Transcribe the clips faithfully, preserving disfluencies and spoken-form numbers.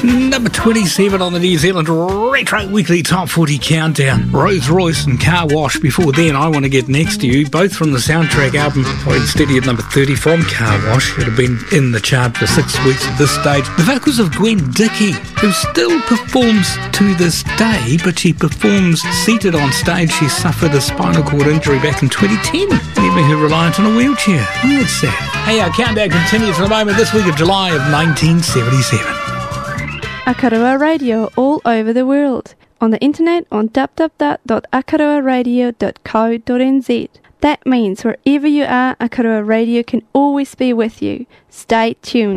Number twenty-seven on the New Zealand Retro Weekly Top forty Countdown. Rolls Royce and Car Wash. Before then, I Want to Get Next to You, both from the soundtrack album. Already steady at number thirty from Car Wash. It had been in the chart for six weeks at this stage. The vocals of Gwen Dickey, who still performs to this day, but she performs seated on stage. She suffered a spinal cord injury back in twenty ten, leaving her reliant on a wheelchair. Oh, that's sad. Hey, our countdown continues for the moment this week of July of nineteen seventy-seven. Akaroa Radio all over the world. On the internet on w w w dot akaroa radio dot co dot n z. That means wherever you are, Akaroa Radio can always be with you. Stay tuned.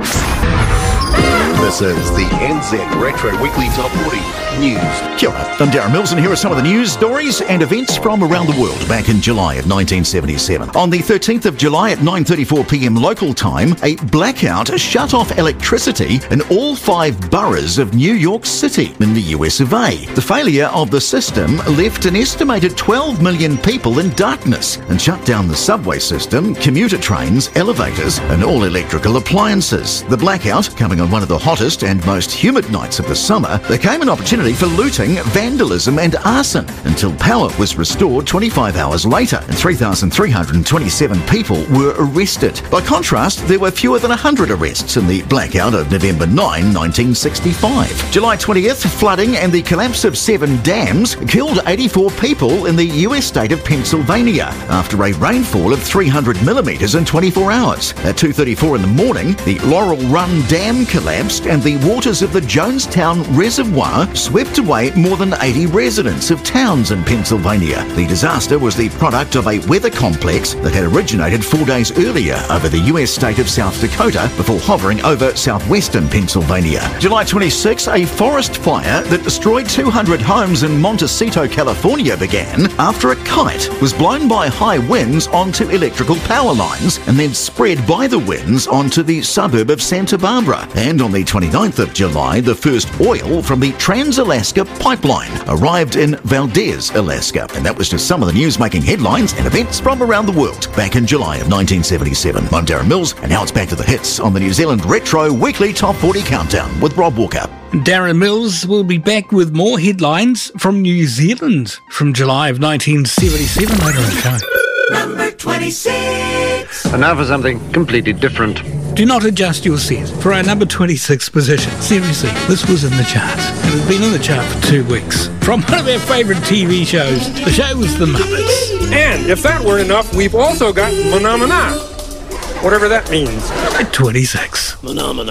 This is the N Z Retro Weekly Top forty News. Kia ora, I'm Darren Mills, and here are some of the news stories and events from around the world back in July of nineteen seventy-seven. On the thirteenth of July at nine thirty-four p m local time, a blackout shut off electricity in all five boroughs of New York City in the U S of A. The failure of the system left an estimated twelve million people in darkness and shut down the subway system, commuter trains, elevators, and all electrical appliances. The blackout, coming on one of the hottest and most humid nights of the summer, became an opportunity for looting, vandalism and arson until power was restored twenty-five hours later and three thousand three hundred twenty-seven people were arrested. By contrast, there were fewer than one hundred arrests in the blackout of November ninth, nineteen sixty-five. July twentieth, flooding and the collapse of seven dams killed eighty-four people in the U S state of Pennsylvania after a rainfall of three hundred millimetres in twenty-four hours. At two thirty-four in the morning, the Laurel Run Dam collapsed and the waters of the Jonestown Reservoir swept away more than eighty residents of towns in Pennsylvania. The disaster was the product of a weather complex that had originated four days earlier over the U S state of South Dakota before hovering over southwestern Pennsylvania. July twenty-sixth, a forest fire that destroyed two hundred homes in Montecito, California began after a kite was blown by high winds onto electrical power lines and then spread by the winds onto the suburb of Santa Barbara. And on the twenty-ninth of July, the first oil from the Trans-Alaska Pipeline arrived in Valdez, Alaska. And that was just some of the news making headlines and events from around the world back in July of nineteen seventy-seven. I'm Darren Mills, and now it's back to the hits on the New Zealand Retro Weekly Top forty Countdown with Rob Walker. Darren Mills will be back with more headlines from New Zealand from July of nineteen seventy-seven later in the show. Number twenty-six. And now for something completely different. Do not adjust your set for our number twenty-six position. Seriously, this was in the charts. It has been in the chart for two weeks. From one of our favourite T V shows, the show was The Muppets. And if that weren't enough, we've also got Phenomena, whatever that means. At twenty-six. Phenomena.